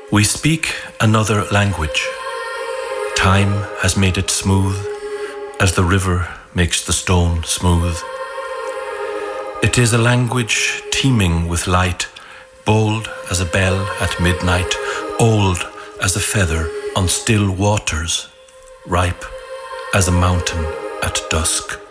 We speak another language. Time has made it smooth, as the river makes the stone smooth. It is a language teeming with light, bold as a bell at midnight, old as a feather on still waters, ripe as a mountain at dusk.